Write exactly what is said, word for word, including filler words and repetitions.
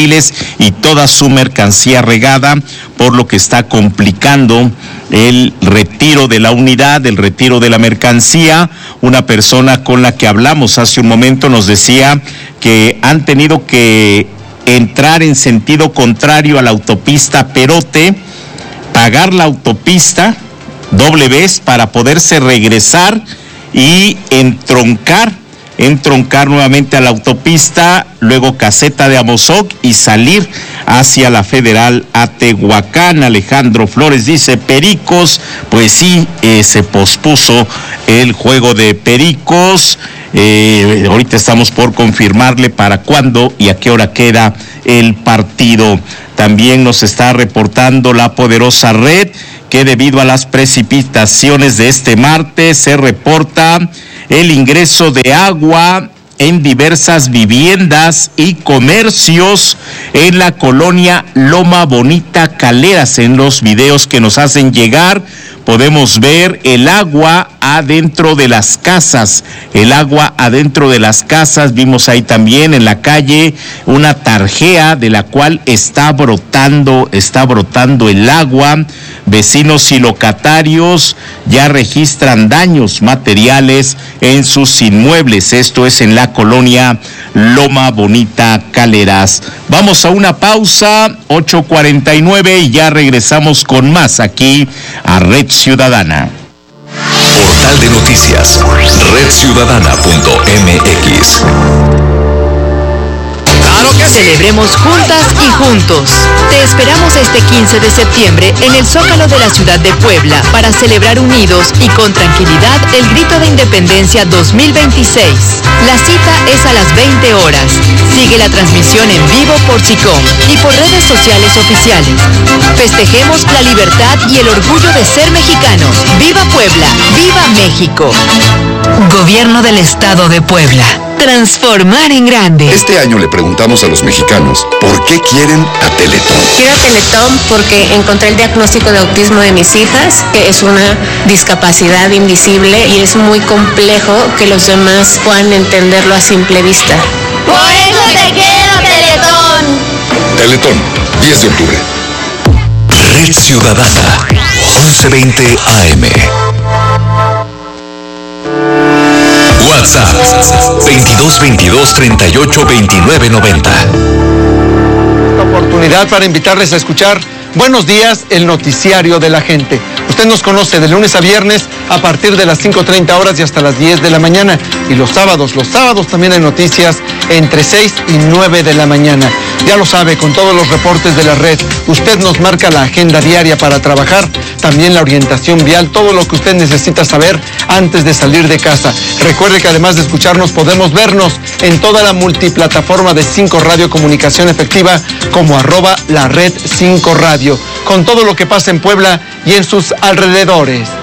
ferrocarriles y toda su mercancía regada, por lo que está complicando el retiro de la unidad, el retiro de la mercancía. Una persona con la que hablamos hace un momento nos decía que han tenido que entrar en sentido contrario a la autopista Perote, pagar la autopista doble vez para poderse regresar y entroncar, entroncar nuevamente a la autopista, luego caseta de Amozoc y salir hacia la Federal a Tehuacán. Alejandro Flores dice, Pericos, pues sí, eh, se pospuso el juego de Pericos. Eh, ahorita estamos por confirmarle para cuándo y a qué hora queda el partido. También nos está reportando la poderosa red que debido a las precipitaciones de este martes se reporta el ingreso de agua en diversas viviendas y comercios en la colonia Loma Bonita Caleras. En los videos que nos hacen llegar podemos ver el agua adentro de las casas, el agua adentro de las casas. Vimos ahí también en la calle una tarjea de la cual está brotando, está brotando el agua. Vecinos y locatarios ya registran daños materiales en sus inmuebles. Esto es en la colonia Loma Bonita Caleras. Vamos a una pausa, ocho cuarenta y nueve, y ya regresamos con más aquí a Red Ciudadana. Portal de noticias, red ciudadana punto m x. Celebremos juntas y juntos. Te esperamos este quince de septiembre en el Zócalo de la ciudad de Puebla para celebrar unidos y con tranquilidad el Grito de Independencia dos mil veintiséis. La cita es a las veinte horas. Sigue la transmisión en vivo por SICOM y por redes sociales oficiales. Festejemos la libertad y el orgullo de ser mexicanos. ¡Viva Puebla! ¡Viva México! Gobierno del Estado de Puebla. Transformar en grande. Este año le preguntamos a los mexicanos por qué quieren a Teletón. Quiero Teletón porque encontré el diagnóstico de autismo de mis hijas, que es una discapacidad invisible y es muy complejo que los demás puedan entenderlo a simple vista. Por eso te quiero, Teletón. Teletón, diez de octubre. Red Ciudadana, once veinte A M. WhatsApp veintidós veintidós treinta y ocho veintinueve noventa. Esta oportunidad para invitarles a escuchar Buenos Días, el noticiario de la gente. Usted nos conoce de lunes a viernes a partir de las cinco treinta horas y hasta las diez de la mañana. Y los sábados, los sábados también hay noticias entre seis y nueve de la mañana. Ya lo sabe, con todos los reportes de la red, usted nos marca la agenda diaria para trabajar, también la orientación vial, todo lo que usted necesita saber antes de salir de casa. Recuerde que además de escucharnos, podemos vernos en toda la multiplataforma de cinco Radio Comunicación Efectiva como arroba la red cinco Radio, con todo lo que pasa en Puebla y en sus alrededores.